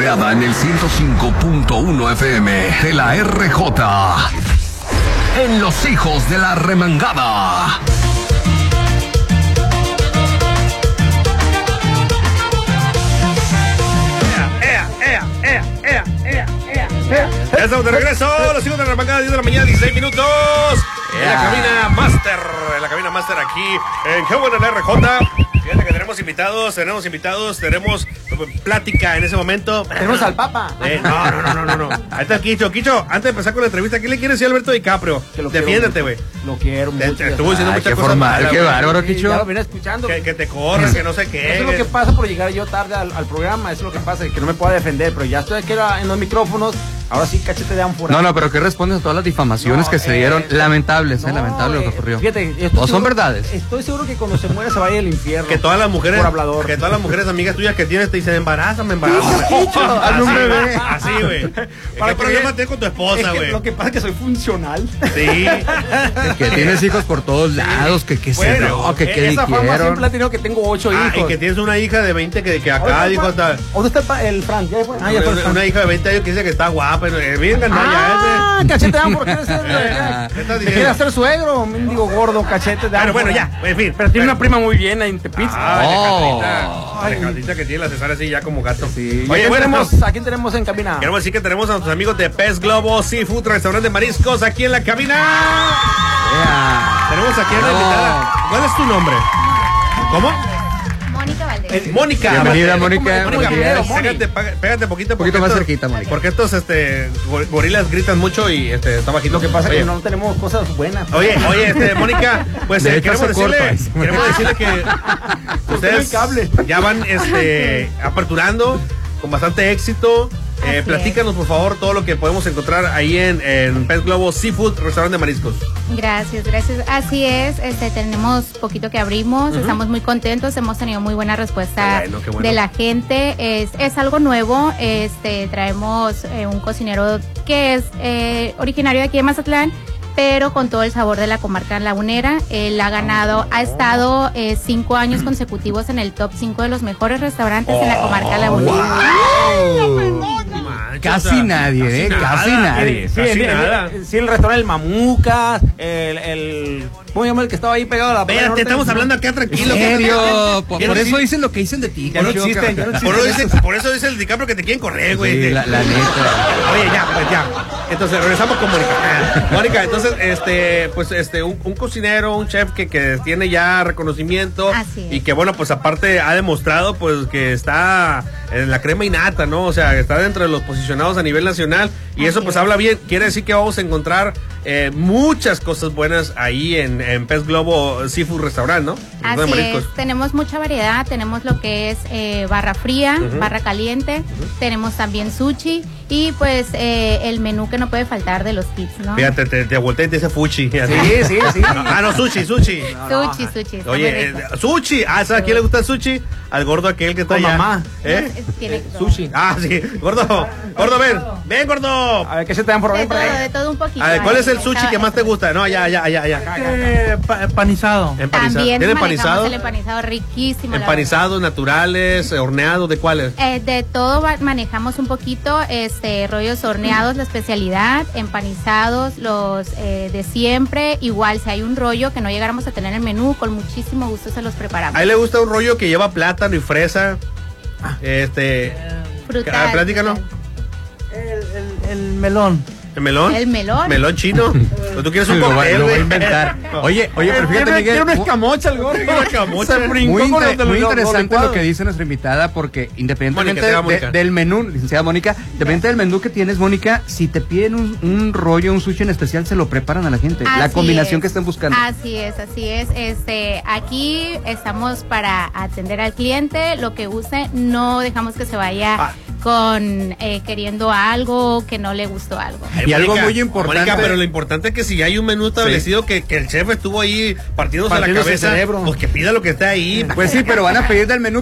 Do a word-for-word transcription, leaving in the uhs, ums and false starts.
Remangada en el ciento cinco punto uno F M de la R J. En Los Hijos de la Remangada. Ya estamos de regreso, los hijos de la remangada, diez de la mañana, dieciséis minutos. En la cabina Master, en la cabina Master aquí en Qué Buena la R J. Fíjate que tenemos invitados, tenemos invitados, tenemos plática en ese momento. Tenemos al Papa. Eh, no, no, no, no, no. Ahí está Quicho. Quicho, antes de empezar con la entrevista, ¿qué le quieres decir a Alberto DiCaprio? Que lo Defiéndete, güey. Lo quiero mucho. Te estuvo diciendo Ay, muchas qué cosas formal, malas, qué güey. bárbaro, Sí, Quicho. ya lo venía escuchando. Que, que te corras, que no sé qué. Eso es lo que pasa por llegar yo tarde al, al programa, eso es lo que pasa, y que no me pueda defender, pero ya estoy aquí en los micrófonos, ahora sí cachete de ánfora. No, no, pero ¿qué respondes a todas las difamaciones No, que se eh, dieron? Lamentables, no, eh, lamentable lo que eh, ocurrió. Fíjate, estoy ¿O son seguro- verdades? Estoy seguro que cuando se muere se va a ir al infierno. Que todas las mujeres, Por hablador. que todas las mujeres amigas tuyas que tienes te dicen, embarázame, embarázame. Quicho, hazme un bebé. Así, güey. Para ¿Qué que problema veas- tienes con tu Es esposa, que güey? lo que pasa es que soy funcional. Sí. Que tienes hijos por todos lados, que qué se Bueno, dio, que Eh, qué Esa fama siempre dijeron. ha tenido que tengo ocho Ah, hijos. y que tienes una hija de veinte que, que acá ¿Dónde dijo está el hasta... pa- ¿Dónde está el, pa- el Frank? ¿Ya fue? Ah, ya fue el Una, Frank. una hija de veinte años que dice que está guapa. eh, Bien ganada Ah, cachete de ánfora, ¿quieres ser? ¿Qué estás ¿Te diciendo? quiere hacer suegro? Mendigo gordo, cachete de ya. ánfora. Bueno, bueno, ya, en fin. Pero tiene una prima muy bien ahí en Tepitz. Ah, Oh. Alejandrita. Alejandrita que tiene la cesárea así ya como gato. Sí. ¿Y a Oye, quién bueno, tenemos, pero ¿a quién tenemos en cabina? queremos decir que tenemos a nuestros amigos de Pez Globo Seafood, restaurante de mariscos, aquí en la cabina. Yeah. Tenemos aquí a la No. invitada. ¿Cuál es tu nombre? ¿Cómo? Mónica Valdés. Eh, Mónica. Bienvenida, Mónica. Mónica, Mónica, pégate, Mónica. pégate, pégate, pégate poquito. Un poquito porque más estos- cerquita, Mónica. Porque estos este, gor- gorilas gritan mucho y este, está bajito. Lo que pasa es Oye, que no tenemos cosas buenas. Oye, oye, este, Mónica, pues De eh, hecho, queremos se corta, decirle, dice. queremos decirle que ustedes el cable. ya van este, aperturando con bastante éxito. Eh, Así platícanos, por favor, todo lo que podemos encontrar ahí en, en Pez Globo Seafood, restaurante de mariscos. Gracias, gracias. Así es, este, tenemos poquito que abrimos, estamos muy contentos, hemos tenido muy buena respuesta Qué bueno, qué bueno. de la gente. Es, es algo nuevo, este, traemos eh, un cocinero que es eh, originario de aquí de Mazatlán, pero con todo el sabor de la comarca lagunera. Él ha ganado, ha estado eh, cinco años consecutivos en el top cinco de los mejores restaurantes en la comarca lagunera. Manches, Casi o sea, nadie, eh, casi nada. nadie. Sí, Casi el, el- nada. el- sí, el restaurante El Mamucas, el, el... ¿Cómo se llama el que estaba ahí pegado a la playa Espérate, norte? estamos hablando acá ¿En tranquilo. serio? Por, Ya por no eso existe- dicen lo que dicen de ti. Ya no Quicho. existen, ya no Por eso, dice, por eso dice el DiCaprio que te quieren correr, güey. Sí, Te- la, la neta. Oye, ya, pues ya. Entonces, regresamos con Mónica. Mónica, entonces, este, pues, este, un, un cocinero, un chef que, que tiene ya reconocimiento. Así es. Y que, bueno, pues, aparte ha demostrado, pues, que está en la crema innata, ¿no? O sea, está dentro de los posicionados a nivel nacional. Y eso, Así pues, es. habla bien. Quiere decir que vamos a encontrar eh, muchas cosas buenas ahí en, en Pez Globo Seafood Restaurant, ¿no? Restaurante de Así mariscos. es, tenemos mucha variedad, tenemos lo que es eh, barra fría, Ujú. barra caliente, tenemos también sushi y pues eh, el menú que no puede faltar de los kids, ¿no? Fíjate, te, te volteé y te dice fuchi. Sí, sí, sí. Ah, no, sushi, sushi. Sushi, sushi, está Oye, muy eh, rico. sushi. Ah, ¿sabes a quién le gusta el sushi? Al gordo aquel que está Con allá. mamá. ¿Eh? Es- tiene todo. Sushi. Ah, sí. Gordo, gordo, ven. Ven, gordo. A ver, ¿qué se te dan por De ahí? todo, de todo un poquito. A ver, ¿cuál ahí, es el sushi está- que más te gusta? No, allá, allá, allá, allá. Eh, pa- empanizado. Empanizado. También ¿Tiene manejamos empanizado? el empanizado riquísimo. la Empanizados, naturales, eh, horneados, ¿de cuáles? verdad. Eh, de todo va- manejamos un poquito, este, rollos horneados, la especialidad, empanizados, los eh, de siempre. Igual, si hay un rollo que no llegáramos a tener en el menú, con muchísimo gusto se los preparamos. A él le gusta un rollo que lleva plátano y fresa. Este. Frutal, Ah, platícanos. frutal. El, el, el melón. ¿El melón? El melón. Melón chino. ¿O tú quieres un Lo va, cóctel, lo va a güey? inventar. Oye, oye, pero fíjate, Tiene, Miguel. tiene una mu- escamocha el gordo. Una escamocha. Se brincó Muy, con inter- los de muy los- interesante los licuados. lo que dice nuestra invitada, porque independientemente Mónica, te va, de- Mónica. del menú, licenciada Mónica, independientemente del menú que tienes, Mónica, si te piden un, un rollo, un sushi en especial, se lo preparan a la gente. la Así combinación es. que estén buscando. Así es, así es. Este, aquí estamos para atender al cliente, lo que use, no dejamos que se vaya Ah. con eh, queriendo algo que no le gustó algo. Y algo muy importante- Mónica, pero lo importante es que si hay un menú establecido que, que el chef estuvo ahí partiéndose, Partiéndose la el cabeza, cerebro. pues que pida lo que está ahí. Pues sí, pero van a pedir del menú